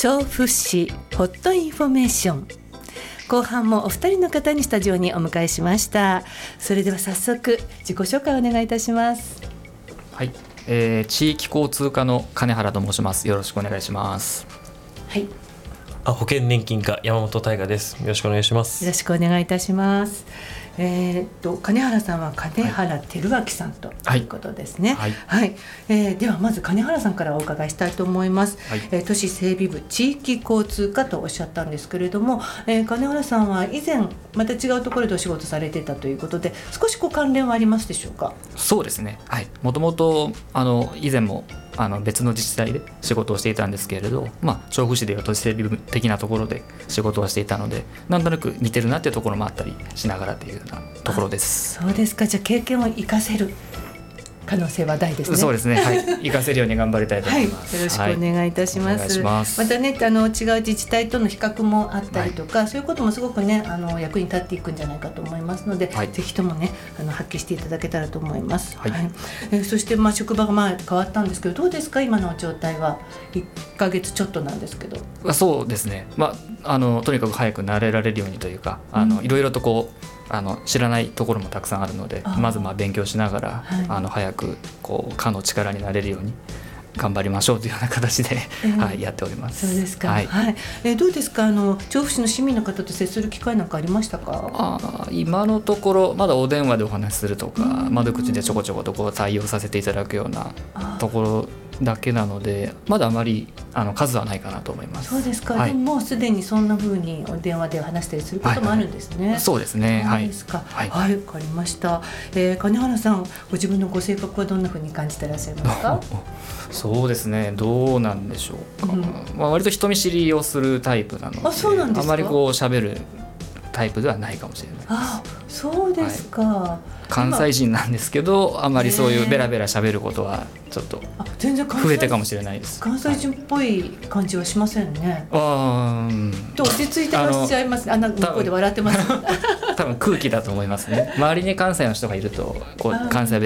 調布市ホットインフォメーション、後半もお二人の方にスタジオにお迎えしました。それでは早速自己紹介をお願いいたします。 はい、地域交通課の金原と申します。よろしくお願いします。 はい、 保険年金課山本大我です。よろしくお願いします。 よろしくお願いいたします。金原さんは金原照明さんということですね。 はいはいではまず金原さんからお伺いしたいと思います。都市整備部地域交通課とおっしゃったんですけれども、金原さんは以前また違うところでお仕事されていたということで、少し関連はありますでしょうか？ そうですね、もともと以前も別の自治体で仕事をしていたんですけれど、調布市でいう都市整備部的なところで仕事をしていたので、なんとなく似てるなっていうところもあったりしながらというようなところです。 そうですか。じゃあ経験を生かせる可能性は大ですね。 そうですね、活かせるように頑張りたいと思います。 よろしくお願いいたします。またね、違う自治体との比較もあったりとか、そういうこともすごくね役に立っていくんじゃないかと思いますので、ぜひともね発揮していただけたらと思います。そして職場が変わったんですけど、どうですか今の状態は。1ヶ月ちょっとなんですけど。 そうですね、とにかく早く慣れられるようにというか、いろいろと知らないところもたくさんあるので、まず勉強しながら、早く課の力になれるように頑張りましょうというような形で、やっております。 そうですか。どうですか、調布市の市民の方と接する機会なんかありましたか？ 今のところまだお電話でお話しするとか、窓口でちょこちょこと対応させていただくようなところだけなので、まだあまり数はないかなと思います。 そうですか。でももうすでにそんな風にお電話で話したりすることもあるんですね。 そうですね。 そうですか。わかりました。金原さん、ご自分のご性格はどんな風に感じていらっしゃいますか？ そうですね、どうなんでしょうか。割と人見知りをするタイプなので、あまり喋るタイプではないかもしれないです。 そうですか。 関西人なんですけど、あまりそういうベラベラ喋ることはちょっと増えてかもしれないです。 関西人っぽい感じはしませんね。落ち着いてらっしゃいます。向こうで笑ってます。 多分空気だと思いますね。周りに関西の人がいると関西弁